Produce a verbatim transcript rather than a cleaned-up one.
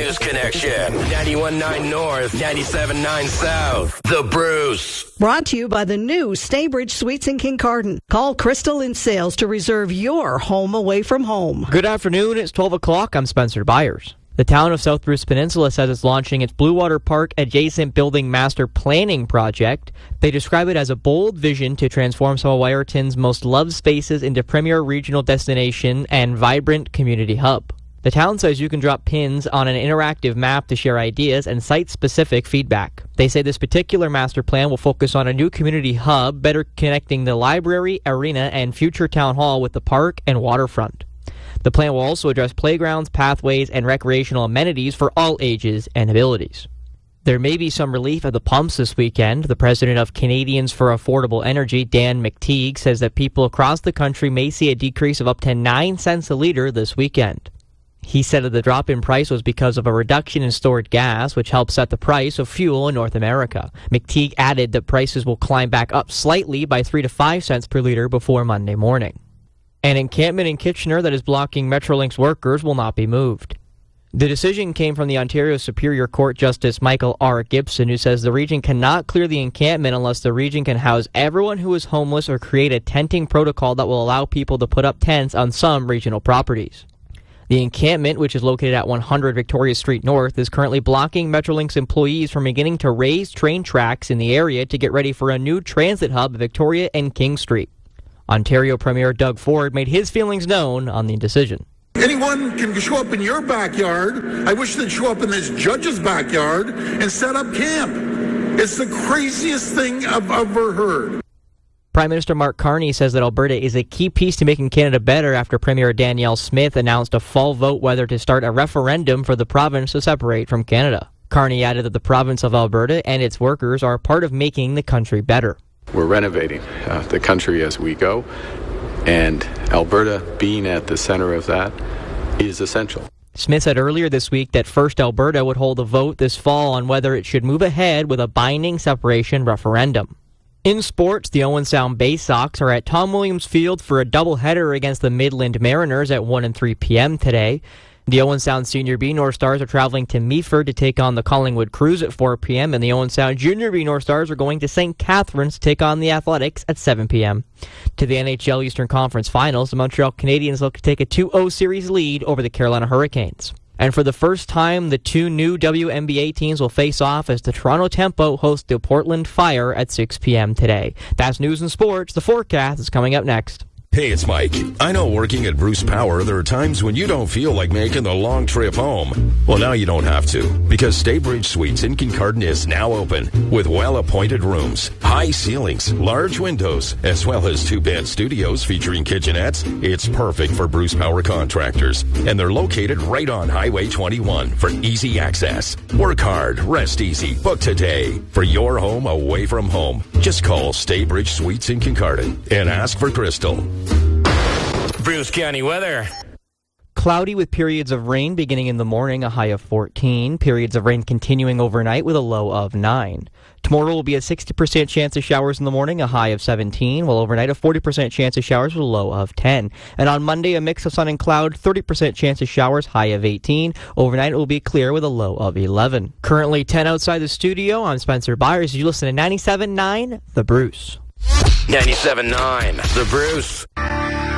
News Connection. ninety-one point nine North, ninety-seven point nine South. The Bruce. Brought to you by the new Staybridge Suites in Kincardine. Call Crystal in Sales to reserve your home away from home. Good afternoon. It's twelve o'clock. I'm Spencer Byers. The town of South Bruce Peninsula says it's launching its Blue Water Park Adjacent Building Master Planning Project. They describe it as a bold vision to transform some of Wyerton's most loved spaces into premier regional destination and vibrant community hub. The town says you can drop pins on an interactive map to share ideas and site-specific feedback. They say this particular master plan will focus on a new community hub, better connecting the library, arena, and future town hall with the park and waterfront. The plan will also address playgrounds, pathways, and recreational amenities for all ages and abilities. There may be some relief at the pumps this weekend. The president of Canadians for Affordable Energy, Dan McTeague, says that people across the country may see a decrease of up to nine cents a liter this weekend. He said that the drop in price was because of a reduction in stored gas, which helps set the price of fuel in North America. McTeague added that prices will climb back up slightly by three to five cents per liter before Monday morning. An encampment in Kitchener that is blocking Metrolinx workers will not be moved. The decision came from the Ontario Superior Court Justice Michael R. Gibson, who says the region cannot clear the encampment unless the region can house everyone who is homeless or create a tenting protocol that will allow people to put up tents on some regional properties. The encampment, which is located at one hundred Victoria Street North, is currently blocking Metrolinx employees from beginning to raise train tracks in the area to get ready for a new transit hub at Victoria and King Street. Ontario Premier Doug Ford made his feelings known on the decision. Anyone can show up in your backyard. I wish they'd show up in this judge's backyard and set up camp. It's the craziest thing I've ever heard. Prime Minister Mark Carney says that Alberta is a key piece to making Canada better after Premier Danielle Smith announced a fall vote whether to start a referendum for the province to separate from Canada. Carney added that the province of Alberta and its workers are part of making the country better. We're renovating uh, the country as we go, and Alberta being at the center of that is essential. Smith said earlier this week that First Alberta would hold a vote this fall on whether it should move ahead with a binding separation referendum. In sports, the Owen Sound Bay Sox are at Tom Williams Field for a doubleheader against the Midland Mariners at one and three p.m. today. The Owen Sound Senior B North Stars are traveling to Meaford to take on the Collingwood Crews at four p.m. and the Owen Sound Junior B North Stars are going to Saint Catharines to take on the Athletics at seven p.m. To the N H L Eastern Conference Finals, the Montreal Canadiens look to take a two oh series lead over the Carolina Hurricanes. And for the first time, the two new W N B A teams will face off as the Toronto Tempo host the Portland Fire at six p.m. today. That's news and sports. The forecast is coming up next. Hey, it's Mike. I know working at Bruce Power, there are times when you don't feel like making the long trip home. Well, now you don't have to, because Staybridge Suites in Kincardine is now open with well-appointed rooms, high ceilings, large windows, as well as two-bed studios featuring kitchenettes. It's perfect for Bruce Power contractors, and they're located right on Highway twenty-one for easy access. Work hard, rest easy, book today for your home away from home. Just call Staybridge Suites in Kincardine and ask for Crystal. Bruce County weather. Cloudy with periods of rain beginning in the morning, a high of fourteen. Periods of rain continuing overnight with a low of nine. Tomorrow will be a sixty percent chance of showers in the morning, a high of seventeen, while overnight a forty percent chance of showers with a low of ten. And on Monday, a mix of sun and cloud, thirty percent chance of showers, high of eighteen. Overnight it will be clear with a low of eleven. Currently ten outside the studio. I'm Spencer Byers. You listen to ninety-seven point nine The Bruce. ninety-seven point nine The Bruce.